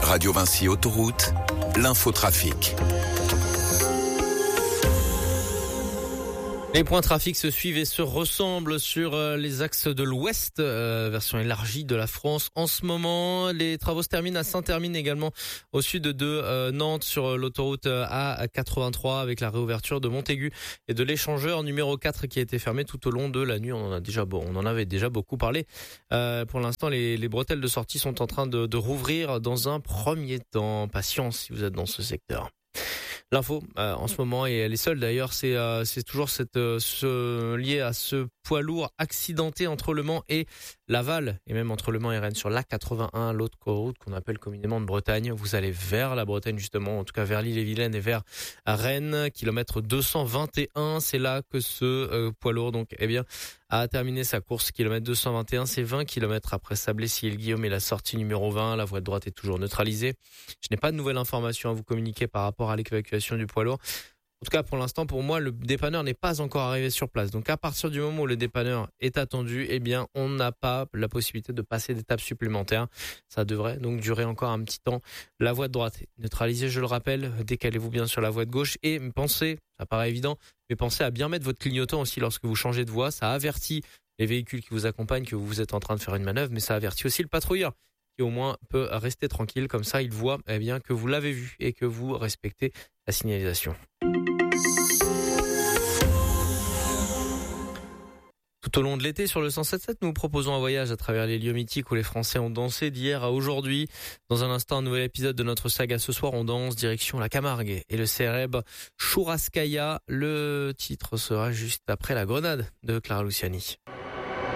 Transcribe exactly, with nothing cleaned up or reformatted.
Radio Vinci Autoroute, l'infotrafic. Les points trafic se suivent et se ressemblent sur les axes de l'Ouest, euh, version élargie de la France. En ce moment, les travaux se terminent à Saint-Hermine également, au sud de euh, Nantes, sur l'autoroute A quatre-vingt-trois, avec la réouverture de Montaigu et de l'échangeur numéro quatre qui a été fermé tout au long de la nuit. On en a déjà, bon, on en avait déjà beaucoup parlé. Euh, pour l'instant, les, les bretelles de sortie sont en train de, de rouvrir dans un premier temps. Patience si vous êtes dans ce secteur. L'info euh, en ce moment, et elle est seule d'ailleurs, c'est euh, c'est toujours cette euh, ce, lié à ce poids lourd accidenté entre Le Mans et Laval, et même entre Le Mans et Rennes sur l'A quatre-vingt-un, l'autre route qu'on appelle communément de Bretagne. Vous allez vers la Bretagne justement, en tout cas vers l'Ille-et-Vilaine et vers Rennes, kilomètre deux cent vingt et un. C'est là que ce euh, poids lourd donc eh bien a terminé sa course. Kilomètre deux cent vingt et un, c'est vingt kilomètres après Sablé-Sillé-le-Guillaume et la sortie numéro vingt. La voie de droite est toujours neutralisée. Je n'ai pas de nouvelles informations à vous communiquer par rapport à l'évacuation du poids lourd. En tout cas, pour l'instant, pour moi, le dépanneur n'est pas encore arrivé sur place. Donc, à partir du moment où le dépanneur est attendu, eh bien, on n'a pas la possibilité de passer d'étapes supplémentaires. Ça devrait donc durer encore un petit temps. La voie de droite est neutralisée, je le rappelle. Décalez-vous bien sur la voie de gauche et pensez, ça paraît évident, mais pensez à bien mettre votre clignotant aussi lorsque vous changez de voie. Ça avertit les véhicules qui vous accompagnent que vous êtes en train de faire une manœuvre, mais ça avertit aussi le patrouilleur qui au moins peut rester tranquille. Comme ça, il voit eh bien que vous l'avez vu et que vous respectez la signalisation. Tout au long de l'été, sur le cent sept sept, nous vous proposons un voyage à travers les lieux mythiques où les Français ont dansé d'hier à aujourd'hui. Dans un instant, un nouvel épisode de notre saga. Ce soir, on danse direction la Camargue et le célèbre Churrascaia. Le titre sera juste après la grenade de Clara Luciani.